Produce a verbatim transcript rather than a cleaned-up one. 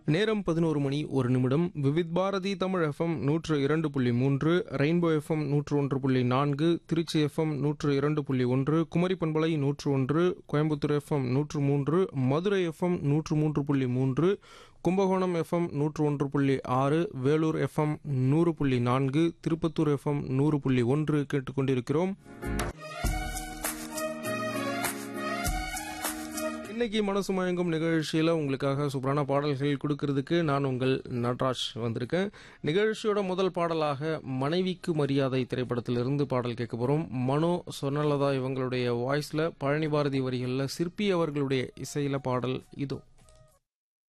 நேரம் பதினோரு மணி ஒரு நிமிடம். விவித் பாரதி தமிழ் எஃப்எம் நூற்று இரண்டு புள்ளி மூன்று, ரெயின்போ எஃப்எம் நூற்று ஒன்று புள்ளி நான்கு, திருச்சி எஃப்எம் நூற்று இரண்டு புள்ளி ஒன்று, குமரி பண்பலை நூற்று ஒன்று, கோயம்புத்தூர் எஃப்எம் நூற்று மூன்று, மதுரை எஃப்எம் நூற்று மூன்று புள்ளி மூன்று, கும்பகோணம் எஃப்எம் நூற்று ஒன்று புள்ளி ஆறு, வேலூர் எஃப்எம் நூறு புள்ளி நான்கு, திருப்பத்தூர் எஃப்எம் நூறு புள்ளி ஒன்று கேட்டுக்கொண்டிருக்கிறோம். இன்னைக்கு மனசு மயங்கும் நிகழ்ச்சியில் உங்களுக்காக சூப்பரான பாடல்கள் கொடுக்கறதுக்கு நான் உங்கள் நட்ராஜ் வந்திருக்கேன். நிகழ்ச்சியோட முதல் பாடலாக மனைவிக்கு மரியாதை திரைப்படத்திலிருந்து பாடல் கேட்க போகிறோம். மனோ, சொர்ணலதா இவங்களுடைய வாய்ஸில், பழனி பாரதி வரிகளில், சிற்பி அவர்களுடைய இசையில் பாடல் இதோ.